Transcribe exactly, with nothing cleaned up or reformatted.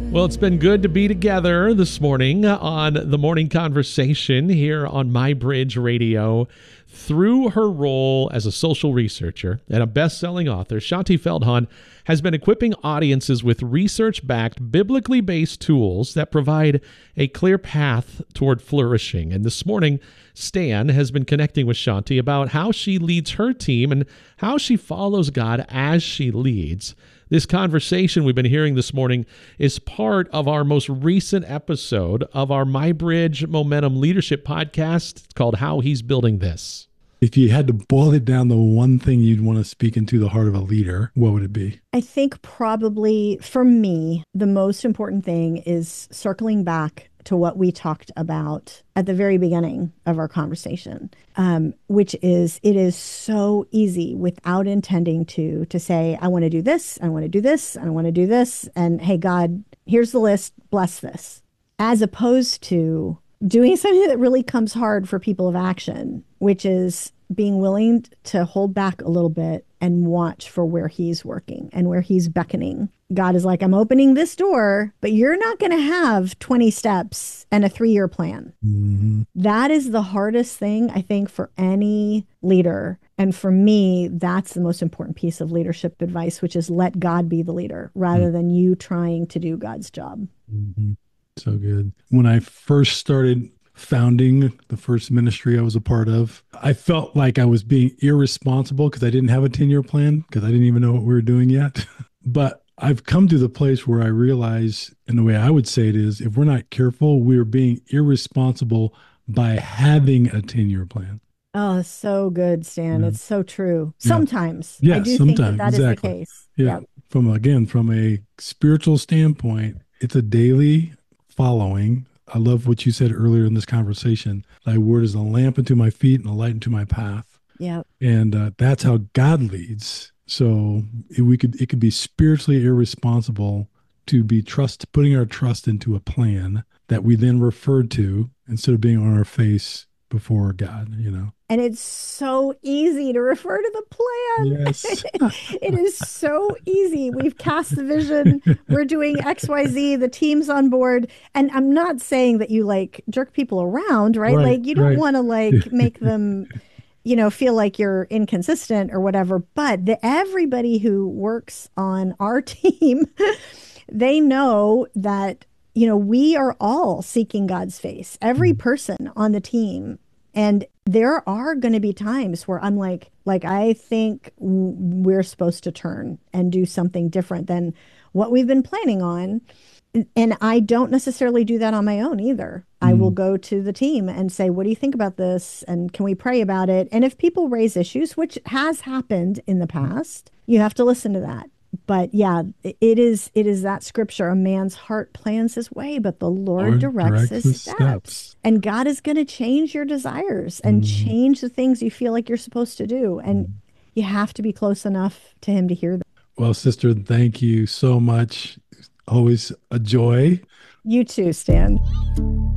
Well, it's been good to be together this morning on the Morning Conversation here on MyBridge Radio. Through her role as a social researcher and a best-selling author, Shaunti Feldhahn has been equipping audiences with research-backed, biblically based tools that provide a clear path toward flourishing. And this morning, Stan has been connecting with Shaunti about how she leads her team and how she follows God as she leads. This conversation we've been hearing this morning is part of our most recent episode of our MyBridge Momentum Leadership podcast. It's called How He's Building This. If you had to boil it down to one thing you'd want to speak into the heart of a leader, what would it be? I think probably for me, the most important thing is circling back to what we talked about at the very beginning of our conversation, um, which is it is so easy without intending to, to say, I want to do this, I want to do this, I want to do this, and hey, God, here's the list, bless this, as opposed to doing something that really comes hard for people of action, which is being willing to hold back a little bit and watch for where he's working and where he's beckoning. God is like, I'm opening this door, but you're not going to have twenty steps and a three-year plan. Mm-hmm. That is the hardest thing, I think, for any leader. And for me, that's the most important piece of leadership advice, which is let God be the leader rather mm-hmm. than you trying to do God's job. Mm-hmm. So good. When I first started founding the first ministry I was a part of, I felt like I was being irresponsible because I didn't have a ten-year plan because I didn't even know what we were doing yet. But I've come to the place where I realize, and the way I would say it is, if we're not careful, we're being irresponsible by having a ten-year plan. Oh, so good, Stan. Yeah. It's so true. Yeah. Sometimes. Yeah, I do sometimes. think that, that exactly. is the case. Yeah. Yep. From, again, from a spiritual standpoint, it's a daily following. I love what you said earlier in this conversation. Thy word is a lamp unto my feet and a light unto my path. Yeah. And uh, that's how God leads. So it, we could, it could be spiritually irresponsible to be trust, putting our trust into a plan that we then refer to instead of being on our face before God, you know. And it's so easy to refer to the plan. Yes. It is so easy. We've cast the vision. We're doing X Y Z. The team's on board. And I'm not saying that you like jerk people around, right? Right, like you don't right. want to like make them, you know, feel like you're inconsistent or whatever. But the, everybody who works on our team, they know that, you know, we are all seeking God's face, every person on the team. And there are going to be times where I'm like, like, I think we're supposed to turn and do something different than what we've been planning on. And I don't necessarily do that on my own either. Mm. I will go to the team and say, what do you think about this? And can we pray about it? And if people raise issues, which has happened in the past, you have to listen to that. But yeah, it is it is that scripture, a man's heart plans his way, but the Lord, Lord directs, directs his, his steps. steps. And God is going to change your desires and mm. change the things you feel like you're supposed to do. And mm. you have to be close enough to him to hear them. Well, sister, thank you so much. Always a joy. You too, Stan.